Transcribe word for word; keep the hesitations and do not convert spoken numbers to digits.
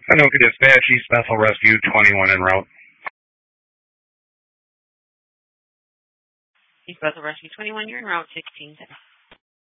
Anoka Dispatch, East Bethel Rescue twenty-one en route. East Bethel Rescue twenty-one, you're en route sixteen ten.